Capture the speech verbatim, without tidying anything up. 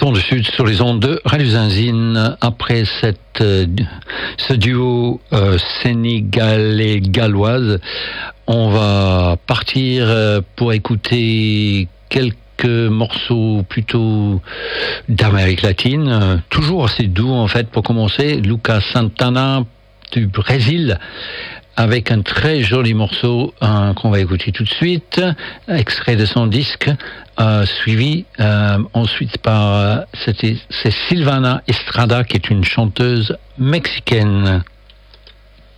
Son du Sud sur les ondes de Radio Zinzine. Après cette, euh, ce duo euh, sénégalais-galloise, on va partir euh, pour écouter quelques morceaux plutôt d'Amérique latine, euh, toujours assez doux en fait pour commencer. Lucas Santana du Brésil, avec un très joli morceau hein, qu'on va écouter tout de suite, extrait de son disque, euh, suivi euh, ensuite par, euh, c'était, c'est Silvana Estrada qui est une chanteuse mexicaine.